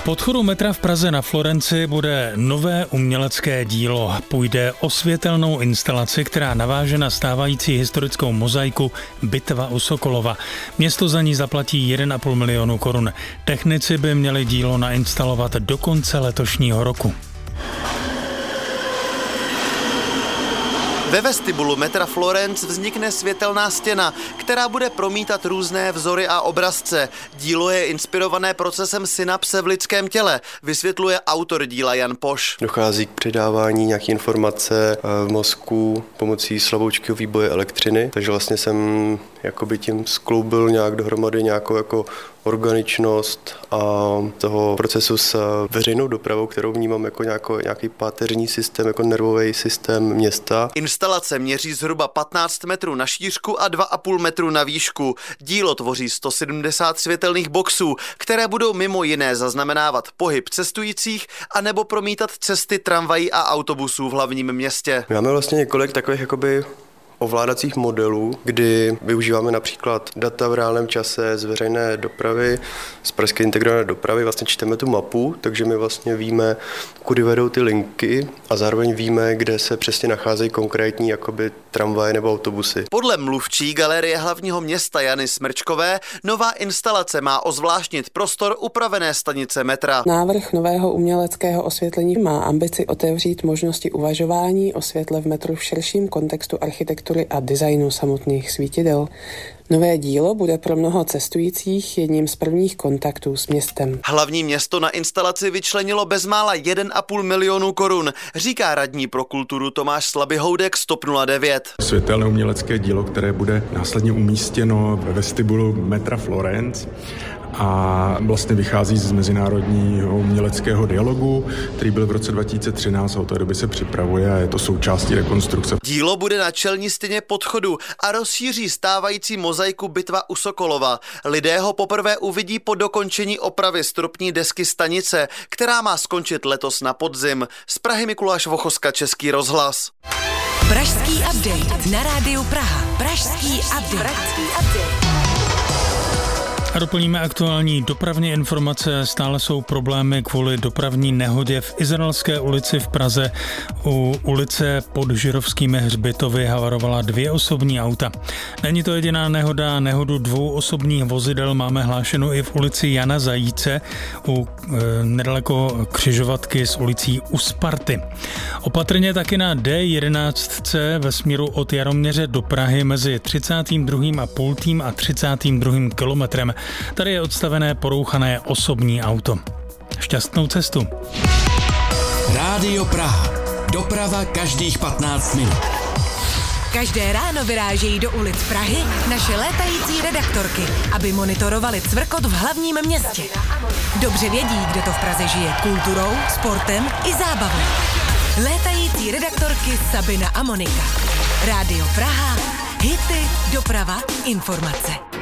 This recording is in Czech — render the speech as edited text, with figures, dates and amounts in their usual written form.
podchodu metra v Praze na Florenci bude nové umělecké dílo. Půjde o světelnou instalaci, která naváže na stávající historickou mozaiku Bitva u Sokolova. Město za ní zaplatí 1,5 milionu korun. Technici by měli dílo nainstalovat do konce letošního roku. Ve vestibulu metra Florence vznikne světelná stěna, která bude promítat různé vzory a obrazce. Dílo je inspirované procesem synapse v lidském těle, vysvětluje autor díla Jan Poš. Dochází k předávání nějaké informace v mozku pomocí slaboučkého výboje elektřiny, takže vlastně jsem jakoby tím skloubil nějak dohromady nějakou jako organičnost a toho procesu s veřejnou dopravou, kterou vnímám jako nějaký páteřní systém, jako nervový systém města. Instalace měří zhruba 15 metrů na šířku a 2,5 metru na výšku. Dílo tvoří 170 světelných boxů, které budou mimo jiné zaznamenávat pohyb cestujících a nebo promítat cesty tramvají a autobusů v hlavním městě. Máme vlastně několik takových jakoby ovládacích modelů, kdy využíváme například data v reálném čase z veřejné dopravy, z pražské integrované dopravy, vlastně čteme tu mapu, takže my vlastně víme, kudy vedou ty linky a zároveň víme, kde se přesně nacházejí konkrétní jakoby tramvaje nebo autobusy. Podle mluvčí Galerie hlavního města Jany Smrčkové nová instalace má ozvláštnit prostor upravené stanice metra. Návrh nového uměleckého osvětlení má ambici otevřít možnosti uvažování o světle v metru v širším kontextu architektury a designu samotných svítidel. Nové dílo bude pro mnoho cestujících jedním z prvních kontaktů s městem. Hlavní město na instalaci vyčlenilo bezmála 1,5 milionu korun, říká radní pro kulturu Tomáš Slabyhoudek z TOP 09. Světelné umělecké dílo, které bude následně umístěno ve vestibulu metra Florence a vlastně vychází z mezinárodního uměleckého dialogu, který byl v roce 2013 a od té doby se připravuje a je to součástí rekonstrukce. Dílo bude na čelní stěně podchodu a rozšíří stávající mozaiku Bitva u Sokolova. Lidé ho poprvé uvidí po dokončení opravy stropní desky stanice, která má skončit letos na podzim. Z Prahy Mikuláš Vochoska, Český rozhlas. Pražský update na rádiu Praha. Pražský update. A doplníme aktuální dopravní informace. Stále jsou problémy kvůli dopravní nehodě v Izraelské ulici v Praze. U ulice pod Žirovskými hřbitovy havarovala 2 osobní auta. Není to jediná nehoda. Nehodu 2 osobních vozidel máme hlášenou i v ulici Jana Zajíce nedaleko křižovatky s ulicí U Sparty. Opatrně taky na D11C ve směru od Jaroměře do Prahy mezi 32. a 0,5. a 32. kilometrem. Tady je odstavené porouchané osobní auto. Šťastnou cestu. Rádio Praha. Doprava každých 15 minut. Každé ráno vyrážejí do ulic Prahy naše létající redaktorky, aby monitorovali cvrkot v hlavním městě. Dobře vědí, kde to v Praze žije kulturou, sportem i zábavou. Létající redaktorky Sabina a Monika. Rádio Praha. Hity, doprava, informace.